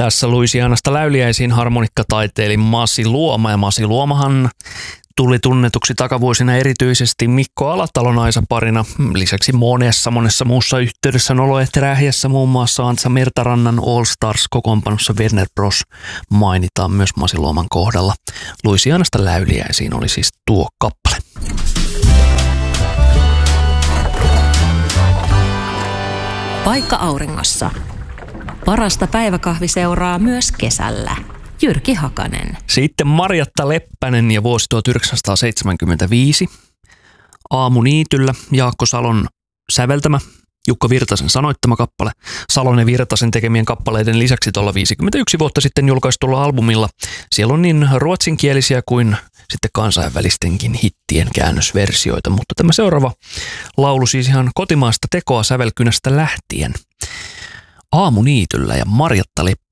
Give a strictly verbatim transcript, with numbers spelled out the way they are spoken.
Tässä Louisianasta Läyliäisiin harmonikkataiteili Masi Luoma, ja Masi Luomahan tuli tunnetuksi takavuosina erityisesti Mikko Alatalon Aisa-parina. Lisäksi monessa monessa muussa yhteydessä Noloehti Rähjässä, muun muassa Antsa Mertarannan All Stars-kokoonpanossa Werner Bros mainitaan myös Masi Luoman kohdalla. Louisianasta Läyliäisiin oli siis tuo kappale. Paikka auringossa. Parasta päiväkahviseuraa myös kesällä. Jyrki Hakanen. Sitten Marjatta Leppänen ja vuosi tuhatyhdeksänsataaseitsemänkymmentäviisi. Aamuniityllä Jaakko Salon säveltämä, Jukka Virtasen sanoittama kappale. Salon ja Virtasen tekemien kappaleiden lisäksi tuolla viisikymmentäyksi vuotta sitten julkaistulla albumilla. Siellä on niin ruotsinkielisiä kuin sitten kansainvälistenkin hittien käännösversioita, mutta tämä seuraava laulu siis ihan kotimaasta tekoa sävelkynästä lähtien. Aamuniityllä ja Marjatta Leppänen.